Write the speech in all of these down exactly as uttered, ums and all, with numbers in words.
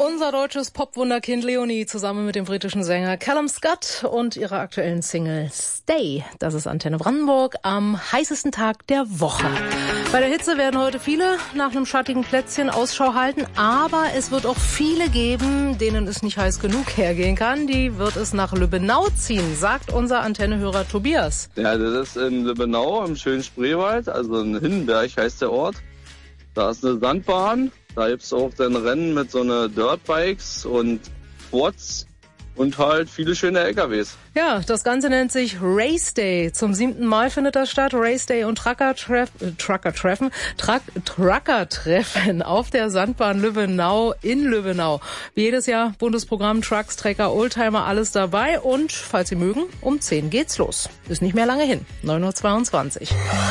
Unser deutsches Popwunderkind Leonie zusammen mit dem britischen Sänger Callum Scott und ihrer aktuellen Single Stay. Das ist Antenne Brandenburg am heißesten Tag der Woche. Bei der Hitze werden heute viele nach einem schattigen Plätzchen Ausschau halten, aber es wird auch viele geben, denen es nicht heiß genug hergehen kann. Die wird es nach Lübbenau ziehen, sagt unser Antennehörer Tobias. Ja, das ist in Lübbenau im schönen Spreewald, also in Hinnenberg heißt der Ort. Da ist eine Sandbahn. Da gibt's auch dann Rennen mit so ne Dirtbikes und Quads und halt viele schöne L K Ws. Ja, das Ganze nennt sich Race Day. Zum siebten Mal findet das statt. Race Day und Trucker-Treffen, äh, Trucker-Treffen, Truck, Trucker-Treffen auf der Sandbahn Lübbenau in Lübbenau. Wie jedes Jahr Bundesprogramm, Trucks, Trecker, Oldtimer, alles dabei. Und, falls Sie mögen, um zehn geht's los. Ist nicht mehr lange hin. neun Uhr zweiundzwanzig.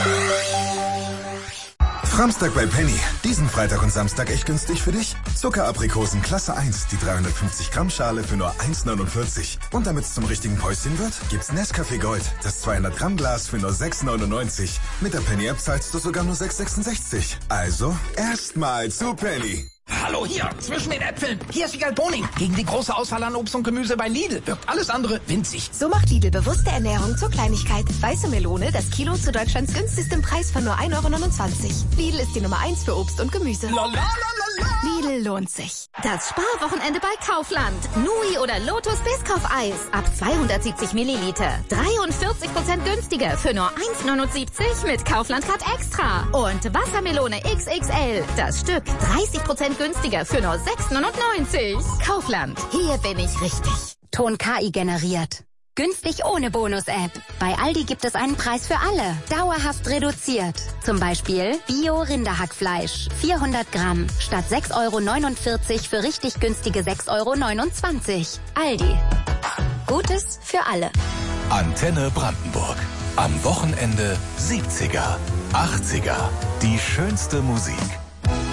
Samstag bei Penny. Diesen Freitag und Samstag echt günstig für dich? Zuckeraprikosen Klasse eins, die dreihundertfünfzig Gramm Schale für nur eins neunundvierzig. Und damit es zum richtigen Päuschen wird, gibt's Nescafé Gold, das zweihundert Gramm Glas für nur sechs neunundneunzig. Mit der Penny App zahlst du sogar nur sechs sechsundsechzig. Also, erstmal zu Penny. Hallo hier, zwischen den Äpfeln. Hier ist Wiegald Boning. Gegen die große Auswahl an Obst und Gemüse bei Lidl wirkt alles andere winzig. So macht Lidl bewusste Ernährung zur Kleinigkeit. Weiße Melone, das Kilo zu Deutschlands günstigstem Preis von nur ein Euro neunundzwanzig. Lidl ist die Nummer eins für Obst und Gemüse. Lidl lohnt sich. Das Sparwochenende bei Kaufland. Nui oder Lotus Biscoff-Eis. Ab zweihundertsiebzig Milliliter. dreiundvierzig Prozent günstiger für nur eins neunundsiebzig mit Kaufland Card Extra. Und Wassermelone X X L. Das Stück dreißig Prozent günstiger für nur sechs neunundneunzig. Kaufland. Hier bin ich richtig. Ton K I generiert. Günstig ohne Bonus-App. Bei Aldi gibt es einen Preis für alle. Dauerhaft reduziert. Zum Beispiel Bio-Rinderhackfleisch. vierhundert Gramm. Statt sechs Euro neunundvierzig für richtig günstige sechs Euro neunundzwanzig. Aldi. Gutes für alle. Antenne Brandenburg. Am Wochenende siebziger, achtziger. Die schönste Musik.